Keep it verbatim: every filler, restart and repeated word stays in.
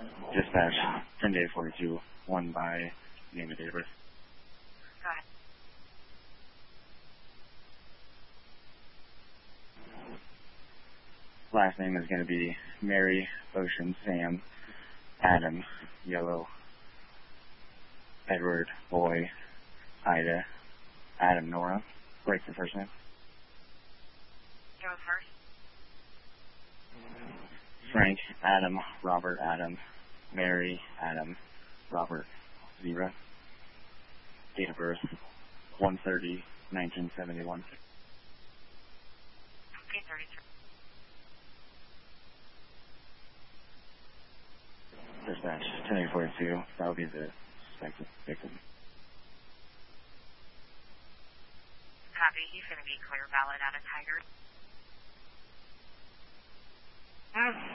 Dispatch, ten day forty-two, one by name and date of birth. Go ahead. Last name is going to be Mary, Ocean, Sam, Adam, Yellow, Edward, Boy, Ida, Adam, Nora. Break for first name. Go first. Frank, Adam, Robert, Adam, Mary, Adam, Robert, Zebra. Date of birth, one thirty, nineteen seventy-one. Okay, thirty-three. Dispatch, ten eight forty-two, that would be the suspected victim. Copy, he's going to be clear valid out of Tiger. Mm.